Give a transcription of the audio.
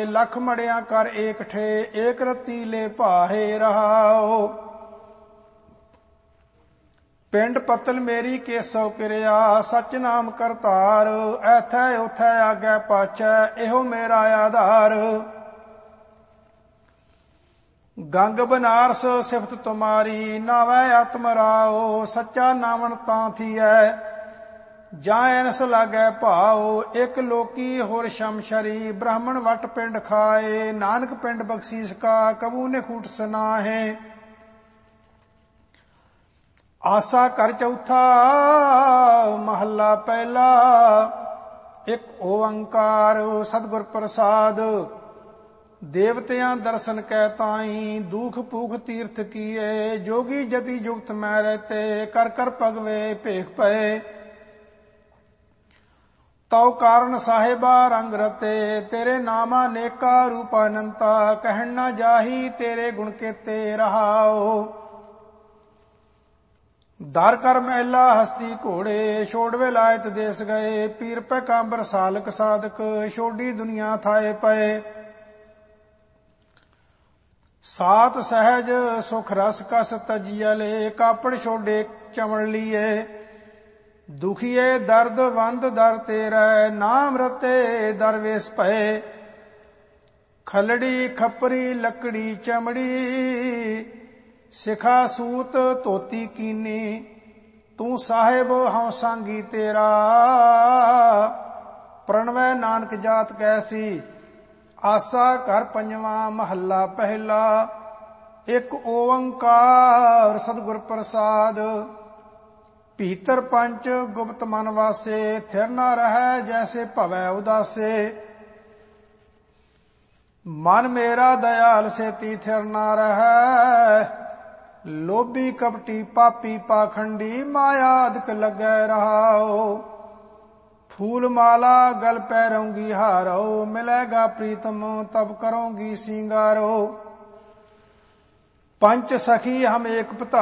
लख मड़िया कर एक ठे, एक रत्ती ले भाहे रहाओ। पिंड पतल मेरी केसो किरिया, सच नाम करतार। ऐथै उथै आगे पाछै, एहो मेरा आधार। गंग बनारस सिफत तुम्हारी, नावै आत्म राओ। सच्चा नामन तां थीऐ, ਜਾਂ ਐਨਸ ਲਾਗੈ ਭਾਓ। ਇੱਕ ਲੋਕੀ ਹੋਰ ਸ਼ਮਸ਼ਰੀ, ਬ੍ਰਾਹਮਣ ਵਟ ਪਿੰਡ ਖਾਏ। ਨਾਨਕ ਪਿੰਡ ਬਖਸ਼ੀਸ ਕਾ, ਕਬੂ ਨੇ ਖੂਟ ਸੁਨਾਹੇ। ਆਸਾ ਕਰ ਚੌਥਾ, ਮਹੱਲਾ ਪਹਿਲਾ। ਇੱਕ ਓੰਕਾਰ ਸਤਿਗੁਰ ਪ੍ਰਸਾਦ। ਦੇਵਤਿਆਂ ਦਰਸ਼ਨ ਕੈ ਤਾਈ, ਦੁਖ ਭੂਖ ਤੀਰਥ ਕੀਏ। ਜੋਗੀ ਜਤੀ ਜੁਗਤ ਮੈਂ ਰਹਤੇ, ਕਰ ਕਰ ਭਗਵੇ ਭੇਖ ਪਏ। ਤਉ ਕਾਰਨ ਸਾਹਿਬਾ ਰੰਗ ਰਤੇ, ਤੇਰੇ ਨਾਮਾ ਨੇਕਾ ਰੂਪ ਅਨੰਤਾ। ਕਹਿਣ ਨਾ ਜਾਹੀ ਤੇਰੇ ਗੁਣ ਕੇਤੇ ਰਹਾਓ। ਦਰ ਕਰ ਮਹਿਲਾ ਹਸਤੀ ਘੋੜੇ, ਛੋੜ ਵਿਲਾਇਤ ਦੇਸ ਗਏ। ਪੀਰ ਪੈ ਕਾਂਬਰ ਸਾਲਕ ਸਾਧਕ, ਛੋਡੀ ਦੁਨੀਆ ਥਾਏ ਪਏ। ਸਾਤ ਸਹਿਜ ਸੁਖ ਰਸ ਕਸ ਤਜੀਅਲੇ, ਕਾਪੜ ਛੋਡੇ ਚਮੜ ਲੀਏ। ਦੁਖੀਏ ਦਰਦ ਵੰਦ ਦਰ ਤੇਰਾ, ਨਾਮ ਰਤੇ ਦਰਵੇਸ ਭਏ। ਖਲੜੀ ਖੱਪਰੀ ਲੱਕੜੀ ਚਮੜੀ, ਸਿਖਾ ਸੂਤ ਧੋਤੀ ਕੀਨੀ। ਤੂੰ ਸਾਹਿਬ ਹਉ ਸਾਂਗੀ ਤੇਰਾ, ਪ੍ਰਣਵੈ ਨਾਨਕ ਜਾਤ ਕੈਸੀ। ਆਸਾ ਘਰ ਪੰਜਵਾਂ ਮਹੱਲਾ ਪਹਿਲਾ। ਇੱਕ ਓੰਕਾਰ ਸਤਿਗੁਰ ਪ੍ਰਸਾਦ। ਭੀਤਰ ਪੰਚ ਗੁਪਤ ਮਨ ਵਾਸੇ, ਥਿਰ ਨਾ ਰਹੈ ਜੈਸੇ ਭਵੈ ਉਦਾਸੇ। ਮਨ ਮੇਰਾ ਦਇਆਲ ਸੇਤੀ ਥਿਰ ਨਾ ਰਹੈ, ਲੋਭੀ ਕਪਟੀ ਪਾਪੀ ਪਾਖੰਡੀ। ਮਾਇਆ ਅਦਕ ਲੱਗੈ ਰਹਾਓ। ਫੂਲ ਮਾਲਾ ਗਲ ਪੈ ਰਹੂੰਗੀ ਹਾਰੋ, ਮਿਲੇਗਾ ਪ੍ਰੀਤਮ ਤਬ ਕਰੂੰਗੀ ਸਿੰਗਾਰੋ। ਪੰਚ ਸਖੀ ਹਮ ਏਕ